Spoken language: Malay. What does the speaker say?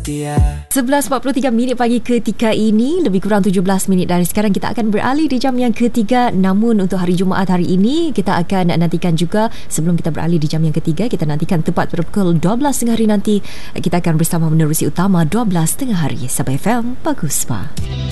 setia. 11.43 minit pagi ketika ini, lebih kurang 17 minit dari sekarang kita akan beralih di jam yang ketiga. Namun untuk hari Jumaat hari ini, kita akan nantikan juga, sebelum kita beralih di jam yang ketiga, kita nantikan tepat pada pukul 12 tengah hari nanti, kita akan bersama menerusi utama 12 tengah hari. Sabah FM, Bagus Pa.